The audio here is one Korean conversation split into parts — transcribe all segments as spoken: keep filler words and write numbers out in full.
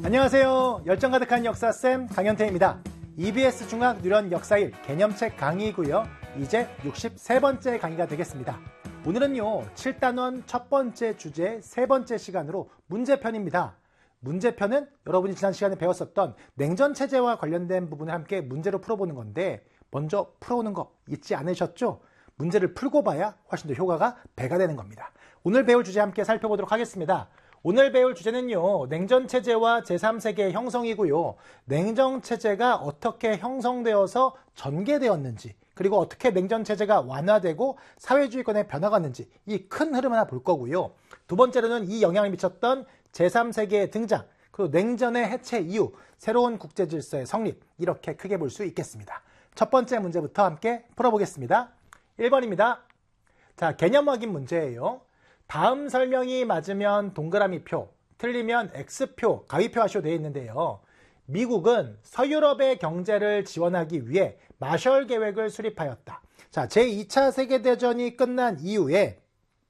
안녕하세요. 열정 가득한 역사쌤 강현태입니다. 이비에스 중학 누련 역사일 개념책 강의이고요. 이제 육십삼 번째 강의가 되겠습니다. 오늘은요, 칠 단원 첫 번째 주제 세 번째 시간으로 문제편입니다. 문제편은 여러분이 지난 시간에 배웠었던 냉전체제와 관련된 부분을 함께 문제로 풀어보는 건데, 먼저 풀어오는 거 잊지 않으셨죠? 문제를 풀고 봐야 훨씬 더 효과가 배가 되는 겁니다. 오늘 배울 주제 함께 살펴보도록 하겠습니다. 오늘 배울 주제는요, 냉전체제와 제삼 세계의 형성이고요. 냉전체제가 어떻게 형성되어서 전개되었는지, 그리고 어떻게 냉전체제가 완화되고 사회주의권에 변화갔는지 이 큰 흐름 하나 볼 거고요. 두 번째로는 이 영향을 미쳤던 제삼 세계의 등장, 그리고 냉전의 해체 이후 새로운 국제질서의 성립, 이렇게 크게 볼 수 있겠습니다. 첫 번째 문제부터 함께 풀어보겠습니다. 일 번입니다. 자, 개념 확인 문제예요. 다음 설명이 맞으면 동그라미표, 틀리면 X표, 가위표 하시오 되어 있는데요. 미국은 서유럽의 경제를 지원하기 위해 마셜 계획을 수립하였다. 자, 제이 차 세계대전이 끝난 이후에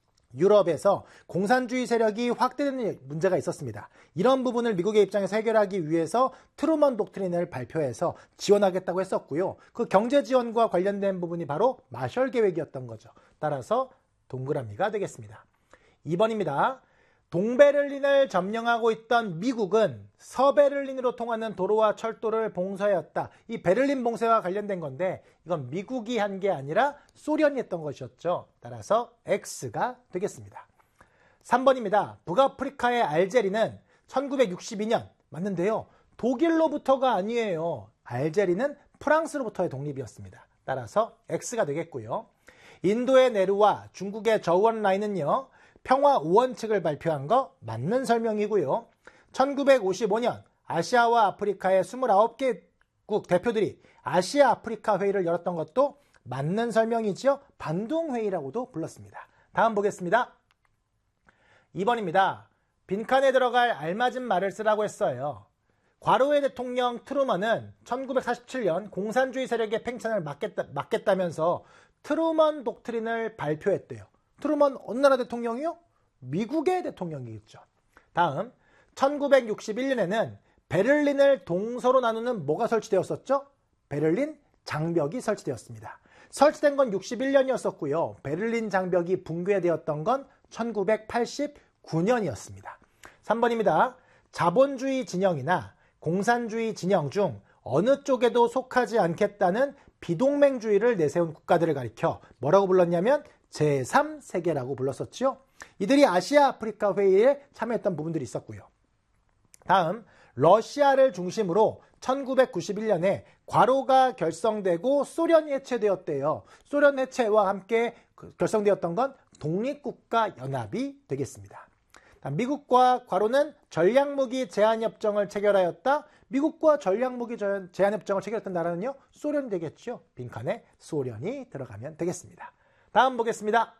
유럽에서 공산주의 세력이 확대되는 문제가 있었습니다. 이런 부분을 미국의 입장에서 해결하기 위해서 트루먼 독트린을 발표해서 지원하겠다고 했었고요. 그 경제 지원과 관련된 부분이 바로 마셜 계획이었던 거죠. 따라서 동그라미가 되겠습니다. 이 번입니다. 동베를린을 점령하고 있던 미국은 서베를린으로 통하는 도로와 철도를 봉쇄하였다. 이 베를린 봉쇄와 관련된 건데 이건 미국이 한 게 아니라 소련이 했던 것이었죠. 따라서 X가 되겠습니다. 삼 번입니다. 북아프리카의 알제리는 천구백육십이 년 맞는데요. 독일로부터가 아니에요. 알제리는 프랑스로부터의 독립이었습니다. 따라서 X가 되겠고요. 인도의 네루와 중국의 저우언라이는요, 평화 우원칙을 발표한 거 맞는 설명이고요. 천구백오십오 년 아시아와 아프리카의 이십구 개국 대표들이 아시아 아프리카 회의를 열었던 것도 맞는 설명이지요. 반둥회의라고도 불렀습니다. 다음 보겠습니다. 이 번입니다. 빈칸에 들어갈 알맞은 말을 쓰라고 했어요. 과로의 대통령 트루먼은 천구백사십칠 년 공산주의 세력의 팽창을 막겠다, 막겠다면서 트루먼 독트린을 발표했대요. 트루먼 어느 나라 대통령이요? 미국의 대통령이겠죠. 다음, 천구백육십일 년에는 베를린을 동서로 나누는 뭐가 설치되었었죠? 베를린 장벽이 설치되었습니다. 설치된 건 육십일 년이었었고요. 베를린 장벽이 붕괴되었던 건 천구백팔십구 년이었습니다. 삼 번입니다. 자본주의 진영이나 공산주의 진영 중 어느 쪽에도 속하지 않겠다는 비동맹주의를 내세운 국가들을 가리켜 뭐라고 불렀냐면 제삼 세계라고 불렀었죠. 이들이 아시아 아프리카 회의에 참여했던 부분들이 있었고요. 다음, 러시아를 중심으로 천구백구십일 년에 과로가 결성되고 소련이 해체되었대요. 소련 해체와 함께 결성되었던 건 독립국가 연합이 되겠습니다. 미국과 과로는 전략무기 제한협정을 체결하였다. 미국과 전략무기 제한협정을 체결했던 나라는요, 소련이 되겠죠. 빈칸에 소련이 들어가면 되겠습니다. 다음 보겠습니다.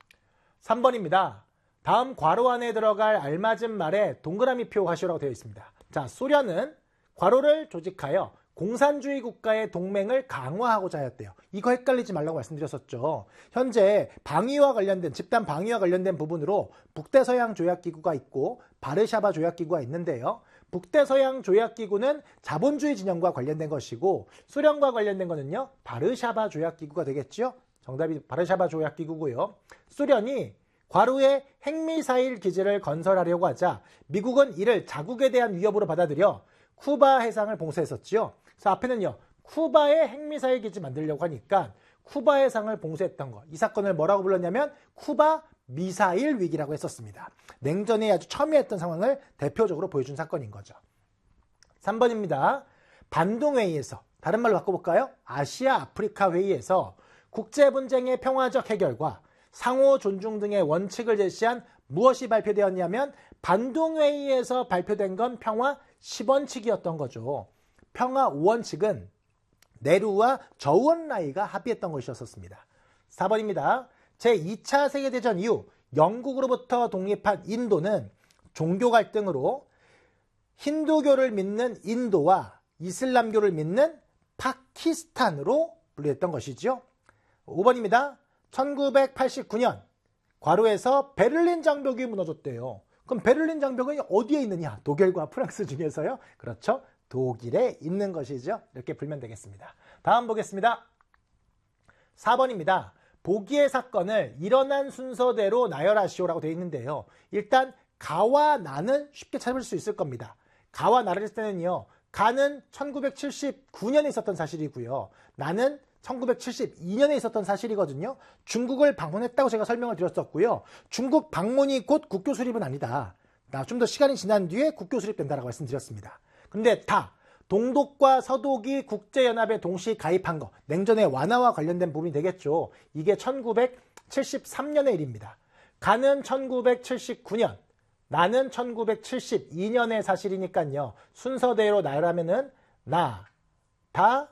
삼 번입니다. 다음 괄호 안에 들어갈 알맞은 말에 동그라미표 하시오라고 되어 있습니다. 자, 소련은 괄호를 조직하여 공산주의 국가의 동맹을 강화하고자 하였대요. 이거 헷갈리지 말라고 말씀드렸었죠. 현재 방위와 관련된, 집단 방위와 관련된 부분으로 북대서양 조약기구가 있고 바르샤바 조약기구가 있는데요. 북대서양 조약기구는 자본주의 진영과 관련된 것이고 소련과 관련된 거는요, 바르샤바 조약기구가 되겠죠. 정답이 바르샤바 조약기구고요. 소련이 과루에 핵미사일 기지를 건설하려고 하자 미국은 이를 자국에 대한 위협으로 받아들여 쿠바 해상을 봉쇄했었지요. 그래서 앞에는요, 쿠바에 핵미사일 기지 만들려고 하니까 쿠바 해상을 봉쇄했던 거. 이 사건을 뭐라고 불렀냐면 쿠바 미사일 위기라고 했었습니다. 냉전에 아주 첨예했던 상황을 대표적으로 보여준 사건인 거죠. 삼 번입니다. 반둥회의에서, 다른 말로 바꿔볼까요? 아시아 아프리카 회의에서 국제분쟁의 평화적 해결과 상호 존중 등의 원칙을 제시한 무엇이 발표되었냐면 반둥회의에서 발표된 건 평화 십 원칙이었던 거죠. 평화 오 원칙은 네루와 저우언라이가 합의했던 것이었습니다. 사 번입니다. 제이 차 세계대전 이후 영국으로부터 독립한 인도는 종교 갈등으로 힌두교를 믿는 인도와 이슬람교를 믿는 파키스탄으로 분리했던 것이죠. 오 번입니다. 천구백팔십구 년 과로에서 베를린 장벽이 무너졌대요. 그럼 베를린 장벽은 어디에 있느냐? 독일과 프랑스 중에서요. 그렇죠. 독일에 있는 것이죠. 이렇게 풀면 되겠습니다. 다음 보겠습니다. 사 번입니다. 보기의 사건을 일어난 순서대로 나열하시오라고 되어 있는데요. 일단 가와 나는 쉽게 찾을 수 있을 겁니다. 가와 나를 했을 때는요. 가는 천구백칠십구 년에 있었던 사실이고요. 나는 천구백칠십이 년에 있었던 사실이거든요. 중국을 방문했다고 제가 설명을 드렸었고요. 중국 방문이 곧 국교 수립은 아니다. 좀 더 시간이 지난 뒤에 국교 수립된다라고 말씀드렸습니다. 근데 다 동독과 서독이 국제연합에 동시 가입한 거, 냉전의 완화와 관련된 부분이 되겠죠. 이게 천구백칠십삼 년의 일입니다. 가는 천구백칠십구 년, 나는 천구백칠십이 년의 사실이니까요. 순서대로 나열하면은 나, 다,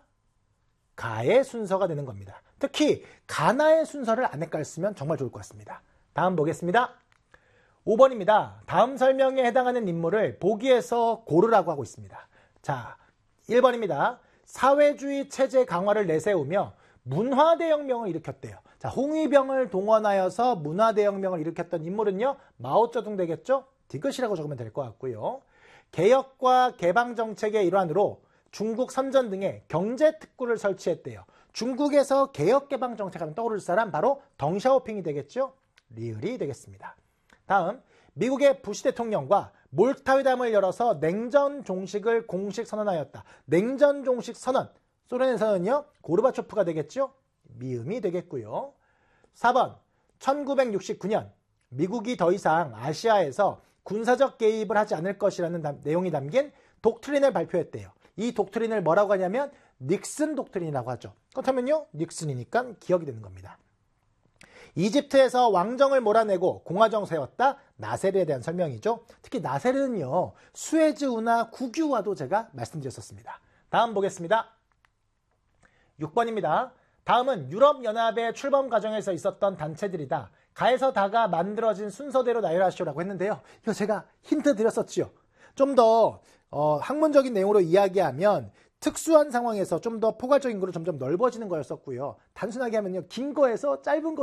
가의 순서가 되는 겁니다. 특히 가나의 순서를 안 헷갈렸으면 정말 좋을 것 같습니다. 다음 보겠습니다. 오 번입니다. 다음 설명에 해당하는 인물을 보기에서 고르라고 하고 있습니다. 자, 일 번입니다. 사회주의 체제 강화를 내세우며 문화대혁명을 일으켰대요. 자, 홍위병을 동원하여서 문화대혁명을 일으켰던 인물은요. 마오쩌둥 되겠죠? 디귿이라고 적으면 될 것 같고요. 개혁과 개방정책의 일환으로 중국 선전 등의 경제특구를 설치했대요. 중국에서 개혁개방정책하면 떠오를 사람 바로 덩샤오핑이 되겠죠? 리을이 되겠습니다. 다음, 미국의 부시 대통령과 몰타회담을 열어서 냉전 종식을 공식 선언하였다. 냉전 종식 선언, 소련에서는요. 고르바초프가 되겠죠? 미음이 되겠고요. 사 번, 천구백육십구 년 미국이 더 이상 아시아에서 군사적 개입을 하지 않을 것이라는 담, 내용이 담긴 독트린을 발표했대요. 이 독트린을 뭐라고 하냐면 닉슨 독트린이라고 하죠. 그렇다면요. 닉슨이니까 기억이 되는 겁니다. 이집트에서 왕정을 몰아내고 공화정 세웠다. 나세르에 대한 설명이죠. 특히 나세르는요. 수에즈운하 국유화도 제가 말씀드렸었습니다. 다음 보겠습니다. 육 번입니다. 다음은 유럽연합의 출범 과정에서 있었던 단체들이다. 가에서 다가 만들어진 순서대로 나열하시오라고 했는데요. 이거 제가 힌트 드렸었지요. 좀 더 어, 학문적인 내용으로 이야기하면 특수한 상황에서 좀 더 포괄적인 거로 점점 넓어지는 거였었고요. 단순하게 하면요. 긴 거에서 짧은 거